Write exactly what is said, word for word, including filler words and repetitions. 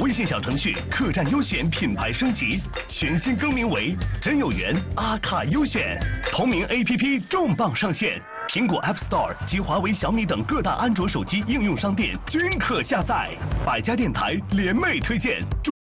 微信小程序客栈优选品牌升级，全新更名为真有缘阿卡优选，同名 A P P 重磅上线，苹果 App Store 及华为、小米等各大安卓手机应用商店均可下载。百家电台联袂推荐，祝